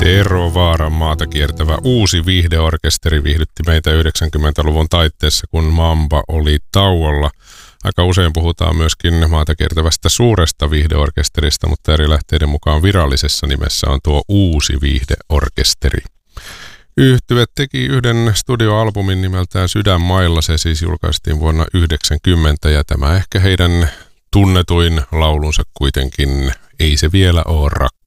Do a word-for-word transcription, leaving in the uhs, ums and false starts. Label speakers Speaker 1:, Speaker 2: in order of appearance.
Speaker 1: Tero Vaaran maata kiertävä uusi viihdeorkesteri viihdytti meitä yhdeksänkymmentäluvun taitteessa, kun Mamba oli tauolla. Aika usein puhutaan myöskin maata kiertävästä suuresta viihdeorkesterista, mutta eri lähteiden mukaan virallisessa nimessä on tuo uusi viihdeorkesteri. Yhtye teki yhden studioalbumin nimeltään Sydänmailla. Se siis julkaistiin vuonna yhdeksänkymmentä ja tämä ehkä heidän tunnetuin laulunsa kuitenkin Ei se vielä oo rakkautta.